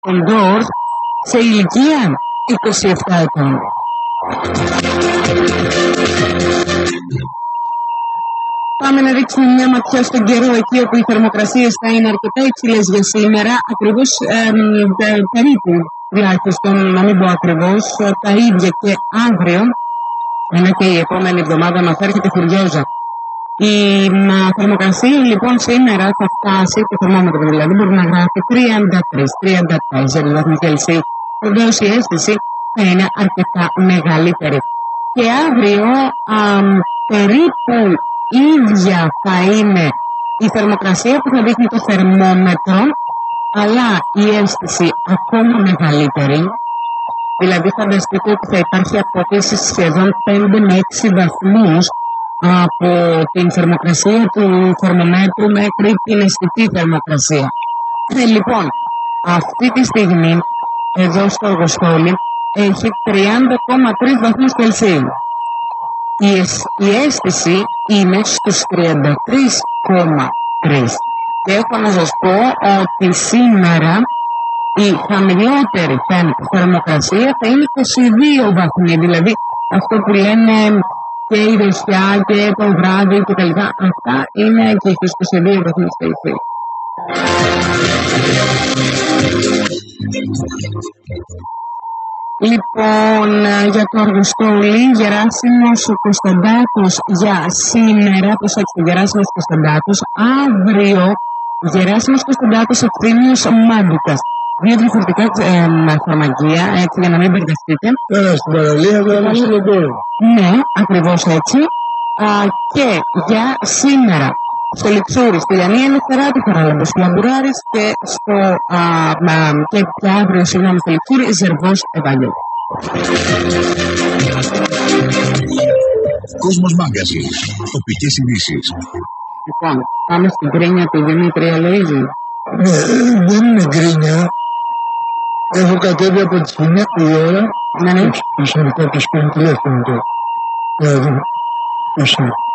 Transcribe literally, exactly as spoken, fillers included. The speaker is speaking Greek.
Κοντόρ σε ηλικία είκοσι επτά ετών. Πάμε να ρίξουμε μια ματιά στον καιρό, εκεί όπου οι θερμοκρασίες θα είναι αρκετά υψηλές για σήμερα, ακριβώς ε, ε, περίπου, τουλάχιστον να μην πω ακριβώς, τα ίδια και αύριο, ενώ και η επόμενη εβδομάδα μας έρχεται χουριόζα. Η μα, θερμοκρασία λοιπόν σήμερα θα φτάσει, το θερμόμετρο δηλαδή, μπορεί να γράφει τριάντα τρία με τριάντα τέσσερα βαθμούς Κελσίου. Βεβαίως η αίσθηση θα είναι αρκετά μεγαλύτερη. Και αύριο α, περίπου ίδια θα είναι η θερμοκρασία που θα δείχνει το θερμόμετρο, αλλά η αίσθηση ακόμα μεγαλύτερη. Δηλαδή φανταστείτε ότι θα υπάρχει απόκληση σχεδόν πέντε με έξι βαθμούς από την θερμοκρασία του θερμομέτρου μέχρι την αισθητή θερμοκρασία. Ε, λοιπόν, αυτή τη στιγμή εδώ στο Αργοστόλι έχει τριάντα κόμμα τρία βαθμούς Κελσίου. Η, η αίσθηση είναι στους τριάντα τρία κόμμα τρία. Και έχω να σας πω ότι σήμερα η χαμηλότερη θερμοκρασία θα είναι είκοσι δύο βαθμοί. Δηλαδή αυτό που λένε και η δεσιά και το βράδυ και τα λοιπά, αυτά είναι και στους είκοσι δύο βαθμούς Κελσίου. Λοιπόν, για το Αργοστόλι, Γεράσιμος Κωνσταντάκος για σήμερα, προσέξτε, Γεράσιμος Κωνσταντάκος, αύριο Γεράσιμος Κωνσταντάκος Ευθύμιος Μάντουκας. Δύο διαφορετικά ε, φαρμακεία, έτσι για να μην μπερδευτείτε. Ένα στην παραλία, ένα στο Λεωφόρο. Ναι, ακριβώς έτσι. Α, και για σήμερα, στο Λιξούρι, στη Λιανία Ελευθεράτη Χαράλαμπος, στο Λαμπουράρης και στο α, μα, και, και αύριο, συγγνώμη, στο Λιξούρι, Ζερβός Ευαγγέλου. Κόσμος Μάγκαζιν. Τοπικές ειδήσεις. Λοιπόν, πάμε στην κρίνια του Δημήτρη Αλοΐζη. Ναι, δεν είναι γκρίνια. Έχω κατέβει από τη εννιά η ώρα. Ναι, ναι. Προσωπικά και σπίτι τηλέφωνο τώρα. Δηλαδή, πώς είναι.